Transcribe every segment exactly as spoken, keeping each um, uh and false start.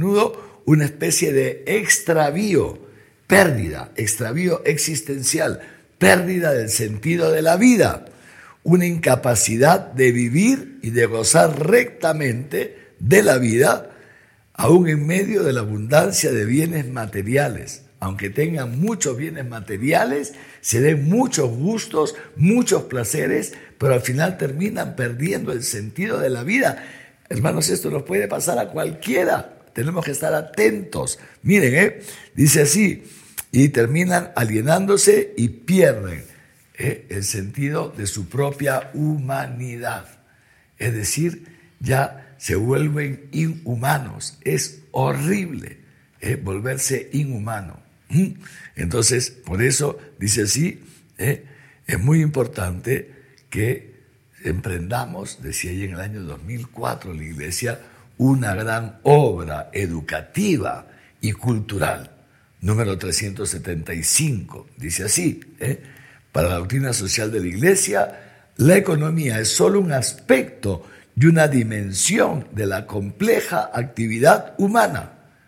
menudo una especie de extravío, pérdida, extravío existencial, pérdida del sentido de la vida, una incapacidad de vivir y de gozar rectamente de la vida, aún en medio de la abundancia de bienes materiales. Aunque tengan muchos bienes materiales, se den muchos gustos, muchos placeres, pero al final terminan perdiendo el sentido de la vida. Hermanos, esto nos puede pasar a cualquiera. Tenemos que estar atentos. Miren, ¿eh? dice así, y terminan alienándose y pierden ¿eh? el sentido de su propia humanidad. Es decir, ya se vuelven inhumanos. Es horrible ¿eh? volverse inhumano. Entonces, por eso dice así, ¿eh? es muy importante que emprendamos, decía ella en el año dos mil cuatro la Iglesia, una gran obra educativa y cultural. Número trescientos setenta y cinco, dice así, ¿eh? para la doctrina social de la Iglesia, la economía es solo un aspecto y una dimensión de la compleja actividad humana.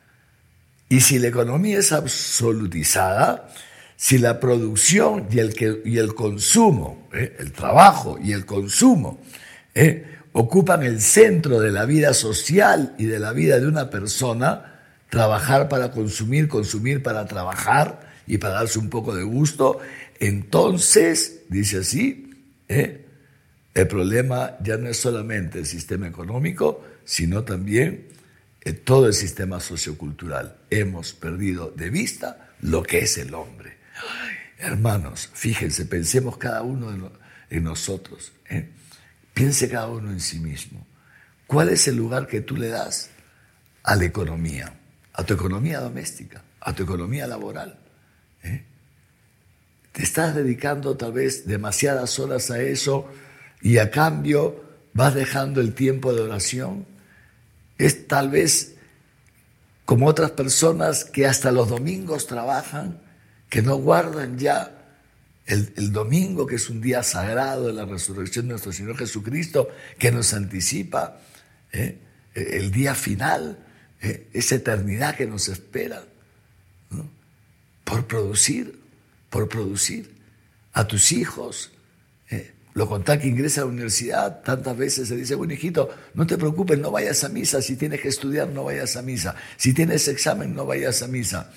Y si la economía es absolutizada, si la producción y el, que, y el consumo, ¿eh? el trabajo y el consumo, ¿eh? ocupan el centro de la vida social y de la vida de una persona, trabajar para consumir, consumir para trabajar y para darse un poco de gusto, entonces, dice así, ¿eh? el problema ya no es solamente el sistema económico, sino también todo el sistema sociocultural. Hemos perdido de vista lo que es el hombre. Ay, hermanos, fíjense, pensemos cada uno en, en nosotros. ¿eh? Piense cada uno en sí mismo. ¿Cuál es el lugar que tú le das a la economía? A tu economía doméstica, a tu economía laboral. ¿eh? Te estás dedicando tal vez demasiadas horas a eso y a cambio vas dejando el tiempo de oración. Es tal vez como otras personas que hasta los domingos trabajan, que no guardan ya el, el domingo, que es un día sagrado de la resurrección de nuestro Señor Jesucristo, que nos anticipa ¿eh? el día final, ¿eh? esa eternidad que nos espera, ¿no? por producir, por producir a tus hijos. ¿eh? Lo contá que ingresa a la universidad, tantas veces se dice, bueno, hijito, no te preocupes, no vayas a misa. Si tienes que estudiar, no vayas a misa. Si tienes examen, no vayas a misa.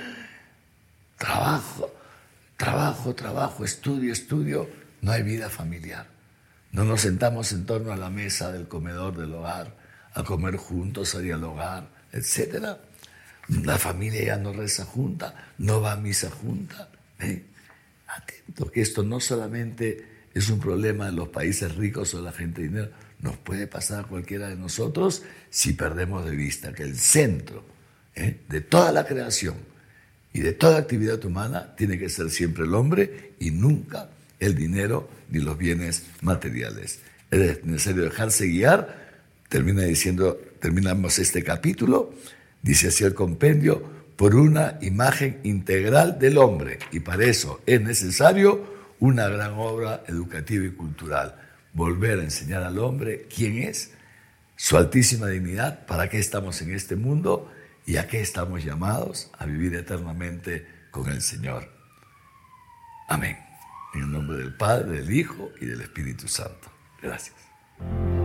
Trabajo, trabajo, trabajo, estudio, estudio. No hay vida familiar. No nos sentamos en torno a la mesa del comedor del hogar, a comer juntos, a dialogar, etcétera. La familia ya no reza junta, no va a misa junta. ¿eh? Atento, que esto no solamente es un problema de los países ricos o de la gente de dinero, nos puede pasar a cualquiera de nosotros si perdemos de vista que el centro ¿eh? de toda la creación y de toda actividad humana tiene que ser siempre el hombre y nunca el dinero ni los bienes materiales. Es necesario dejarse guiar. Termina diciendo, terminamos este capítulo, dice así el compendio, por una imagen integral del hombre, y para eso es necesario una gran obra educativa y cultural. Volver a enseñar al hombre quién es, su altísima dignidad, para qué estamos en este mundo y a qué estamos llamados a vivir eternamente con el Señor. Amén. En el nombre del Padre, del Hijo y del Espíritu Santo. Gracias.